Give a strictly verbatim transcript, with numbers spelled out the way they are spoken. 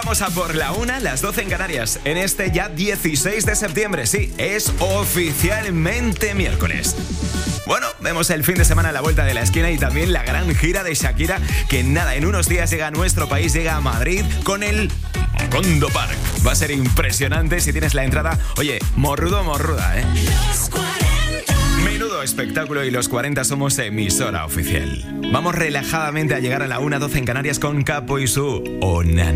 Vamos a por la una, las doce en Canarias, en este ya dieciséis de septiembre. Sí, es oficialmente miércoles. Bueno, vemos el fin de semana a la vuelta de la esquina y también la gran gira de Shakira, que nada, en unos días llega a nuestro país, llega a Madrid con el Macondo Park. Va a ser impresionante si tienes la entrada. Oye, morrudo, morruda, ¿eh? Los cuarenta. Menudo espectáculo, y los cuarenta somos emisora oficial. Vamos relajadamente a llegar a la una doce en Canarias con Capo y su Onana.